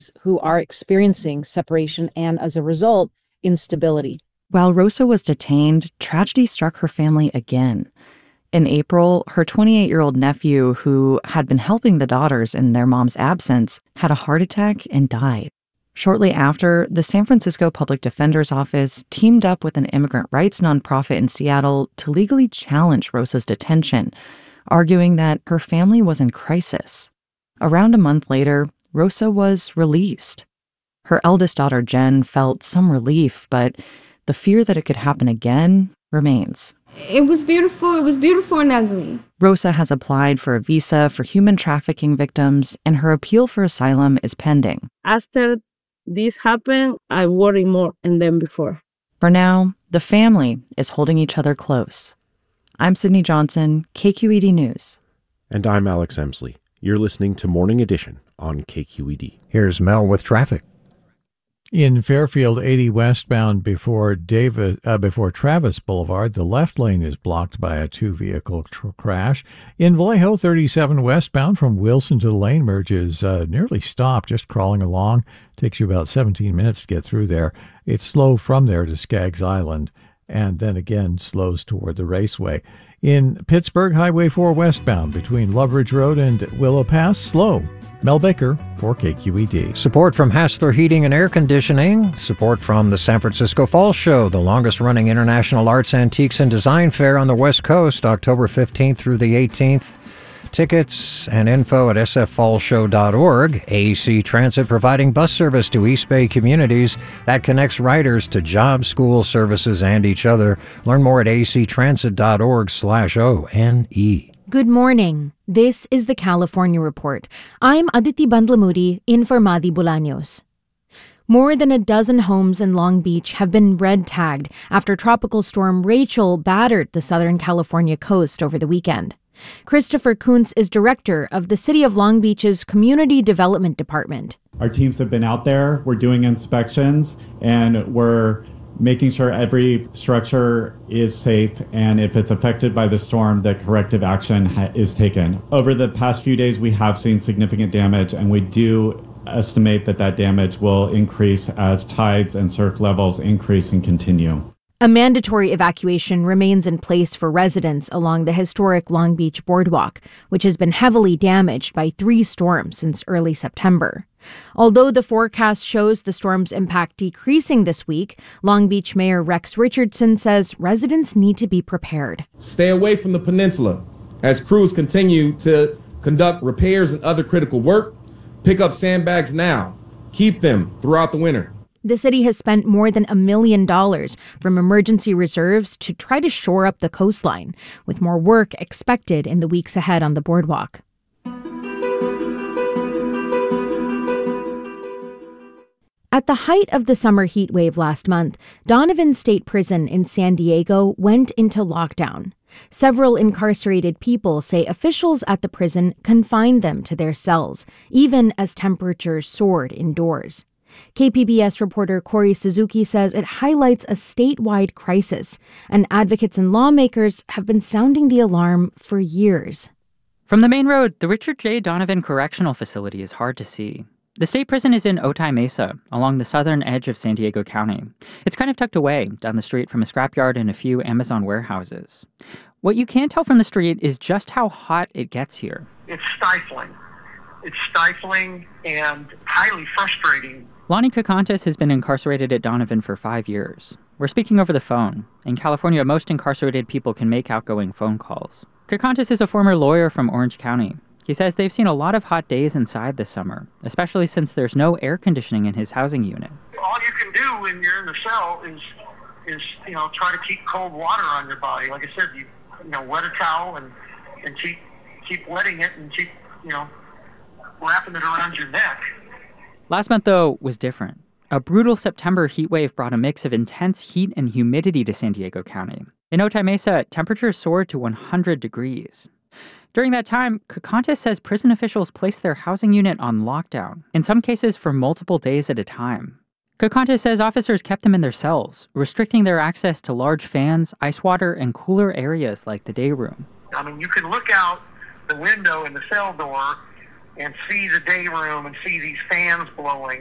who are experiencing separation and, as a result, instability. While Rosa was detained, tragedy struck her family again. In April, her 28-year-old nephew, who had been helping the daughters in their mom's absence, had a heart attack and died. Shortly after, the San Francisco Public Defender's Office teamed up with an immigrant rights nonprofit in Seattle to legally challenge Rosa's detention, arguing that her family was in crisis. Around a month later, Rosa was released. Her eldest daughter, Jen, felt some relief, but the fear that it could happen again remains. It was beautiful and ugly. Rosa has applied for a visa for human trafficking victims, and her appeal for asylum is pending. After this happened, I worry more than before. For now, the family is holding each other close. I'm Sydney Johnson, KQED News. And I'm Alex Emsley. You're listening to Morning Edition on KQED. Here's Mel with traffic. In Fairfield 80 westbound before Travis Boulevard, the left lane is blocked by a two-vehicle crash. In Vallejo 37 westbound from Wilson to the Lane Merge is nearly stopped, just crawling along. Takes you about 17 minutes to get through there. It's slow from there to Skaggs Island, and then again slows toward the Raceway. In Pittsburgh, Highway 4 westbound between Loveridge Road and Willow Pass, slow. Mel Baker for KQED. Support from Hassler Heating and Air Conditioning. Support from the San Francisco Fall Show, the longest-running international arts, antiques, and design fair on the West Coast, October 15th through the 18th. Tickets and info at sffallshow.org. AEC Transit providing bus service to East Bay communities that connects riders to jobs, school services, and each other. Learn more at actransit.org/ONE. Good morning. This is the California Report. I'm Aditi Bandlamudi in for Madi Bolaños. More than a dozen homes in Long Beach have been red tagged after Tropical Storm Rachel battered the Southern California coast over the weekend. Christopher Kuntz is director of the City of Long Beach's Community Development Department. Our teams have been out there. We're doing inspections, and we're making sure every structure is safe, and if it's affected by the storm, that corrective action is taken. Over the past few days, we have seen significant damage, and we do estimate that damage will increase as tides and surf levels increase and continue. A mandatory evacuation remains in place for residents along the historic Long Beach Boardwalk, which has been heavily damaged by 3 storms since early September. Although the forecast shows the storm's impact decreasing this week, Long Beach Mayor Rex Richardson says residents need to be prepared. Stay away from the peninsula as crews continue to conduct repairs and other critical work. Pick up sandbags now. Keep them throughout the winter. The city has spent more than $1 million from emergency reserves to try to shore up the coastline, with more work expected in the weeks ahead on the boardwalk. At the height of the summer heat wave last month, Donovan State Prison in San Diego went into lockdown. Several incarcerated people say officials at the prison confined them to their cells, even as temperatures soared indoors. KPBS reporter Corey Suzuki says it highlights a statewide crisis, and advocates and lawmakers have been sounding the alarm for years. From the main road, the Richard J. Donovan Correctional Facility is hard to see. The state prison is in Otay Mesa, along the southern edge of San Diego County. It's kind of tucked away down the street from a scrapyard and a few Amazon warehouses. What you can't tell from the street is just how hot it gets here. It's stifling. It's stifling and highly frustrating. Lonnie Cacantis has been incarcerated at Donovan for 5 years. We're speaking over the phone. In California, most incarcerated people can make outgoing phone calls. Cacantis is a former lawyer from Orange County. He says they've seen a lot of hot days inside this summer, especially since there's no air conditioning in his housing unit. All you can do when you're in the cell is try to keep cold water on your body. Like I said, you wet a towel and keep wetting it and keep wrapping it around your neck. Last month, though, was different. A brutal September heat wave brought a mix of intense heat and humidity to San Diego County. In Otay Mesa, temperatures soared to 100 degrees. During that time, Cacantis says prison officials placed their housing unit on lockdown, in some cases for multiple days at a time. Cacantis says officers kept them in their cells, restricting their access to large fans, ice water, and cooler areas like the day room. I mean, you can look out the window in the cell door and see the day room and see these fans blowing.